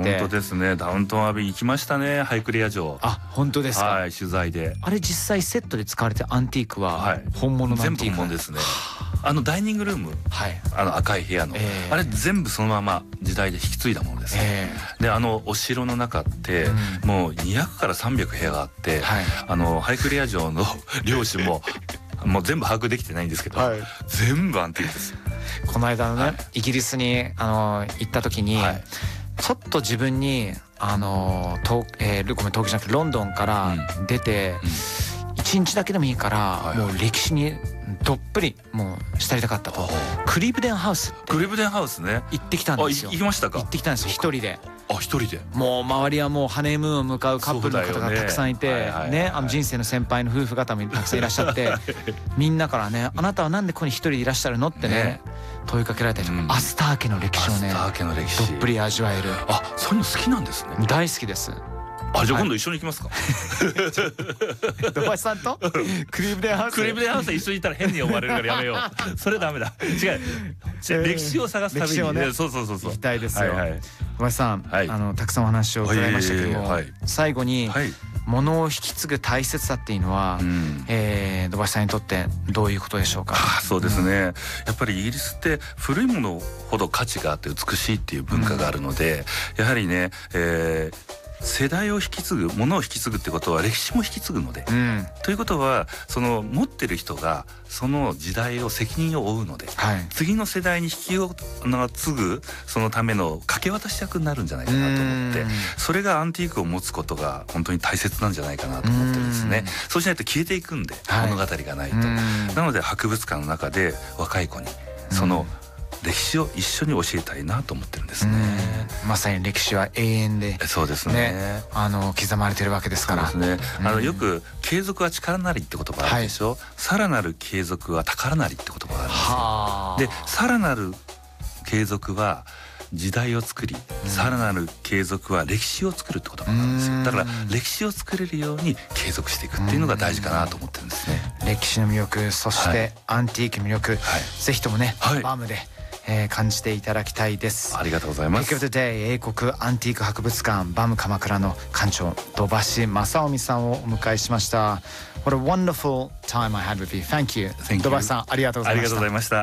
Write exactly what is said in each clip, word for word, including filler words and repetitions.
て。 本当ですね。ダウンタウンアビー行きましたね、ハイクレア城。 あ、本当ですか。 はい、取材で。 あれ実際セットで使われてアンティークは本物のアンティーク、 全部本物ですね。あのダイニングルーム、はい、あの赤い部屋の、えー、あれ全部そのまま時代で引き継いだものです、えー、であのお城の中って、うん、もうにひゃくからさんびゃく部屋があって、はい、あのハイクレア城の領主ももう全部把握できてないんですけど、はい、全部アンティークです。 この間のね、はい、イギリスにあの行った時に、はい、ちょっと自分にあの東、えー、ごめん東京じゃなくてロンドンから出て、うんうん、いちにちだけでもいいから、はい、もう歴史にどっぷりもう浸りたかったと。クリブデンハウスってクリブデンハウスね、 行ってきたんですよ。 行きましたか。 行ってきたんですよ、一人で。 あ、一人で。 もう周りはもうハネムーンを向かうカップルの方がたくさんいてね、あの人生の先輩の夫婦方もたくさんいらっしゃってみんなからね、あなたはなんでここに一人でいらっしゃるのってね問いかけられたりとか、アスター家の歴史をねどっぷり味わえる。 あ、そういうの好きなんですね。 大好きです。 あ、じゃあ今度一緒に行きますか。 土橋さんとクリブデンハウス。 クリブデンハウス一緒にいたら変に思われるからやめよう。それダメだ。違う。歴史を探すためにね。そうそうそうそう。 行きたいですよ。土橋さん、あのたくさんお話を伺いましたけども、最後に物を引き継ぐ大切さっていうのは、え土橋さんにとってどういうことでしょうか。 そうですね。やっぱりイギリスって古いものほど価値があって美しいっていう文化があるので、やはりね。えー世代を引き継ぐ、ものを引き継ぐってことは歴史も引き継ぐので、うん、ということはその持ってる人がその時代を責任を負うので、はい、次の世代に引き継ぐそのための掛け渡し役になるんじゃないかなと思って、それがアンティークを持つことが本当に大切なんじゃないかなと思ってるんですね。そうしないと消えていくんで、はい、物語がないと。なので博物館の中で若い子にその歴史を一緒に教えたいなと思ってるんですね。 まさに歴史は永遠で、 そうですね。 あの刻まれてるわけですから。 そうですね。あのよく継続は力なりって言葉あるでしょ。さらなる継続は宝なりって言葉があるんですよ。で、さらなる継続は時代を作り、さらなる継続は歴史を作るって言葉なんですよ。だから歴史を作れるように継続していくっていうのが大事かなと思ってるんですね。 歴史の魅力、そしてアンティークの魅力、ぜひともね、バームでえー、感じていただきたいです。 ありがとうございます。 Pick of the Day 英国アンティーク博物館バム鎌倉の館長土橋正臣さんをお迎えしました。What a wonderful time I had with you. Thank you. Thank you. 土橋さんありがとうございました。 ありがとうございました。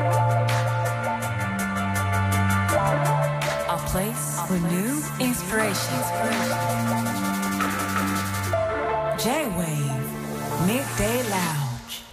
A place for new inspiration. J-Wave Midday Lounge.